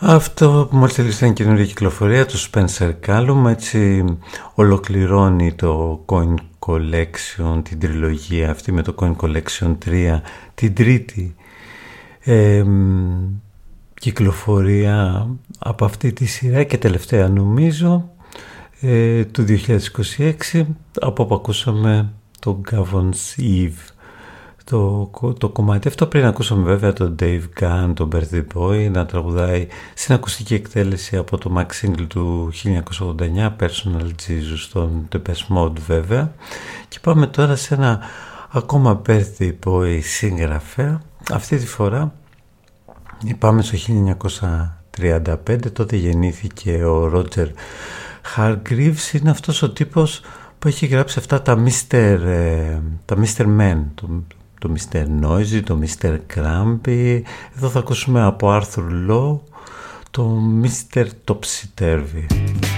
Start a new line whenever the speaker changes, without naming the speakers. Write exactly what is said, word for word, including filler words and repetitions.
Αυτό που μόλις τελείωσε είναι καινούργια κυκλοφορία του Spencer Callum, έτσι ολοκληρώνει το Coin Collection, την τριλογία αυτή με το Coin Collection τρία, την τρίτη ε, κυκλοφορία από αυτή τη σειρά και τελευταία νομίζω ε, του δύο χιλιάδες είκοσι έξι, από όπου ακούσαμε το Gavon's Eve. Το, το κομμάτι αυτό, πριν ακούσαμε βέβαια τον Dave Gunn, τον Birthday Boy να τραγουδάει στην ακουστική εκτέλεση από το Max Single του χίλια εννιακόσια ογδόντα εννιά, Personal Jesus, τον Depeche Mode βέβαια. Και πάμε τώρα σε ένα ακόμα Birthday Boy συγγραφέα. Αυτή τη φορά πάμε στο χίλια εννιακόσια τριάντα πέντε, τότε γεννήθηκε ο Roger Hargreaves. Είναι αυτός ο τύπος που έχει γράψει αυτά τα Mister, τα Mister Men, το, το Mister Noisy, το Mister Grumpy. Εδώ θα ακούσουμε από Arthur Lowe το Mister Topsy Turvy.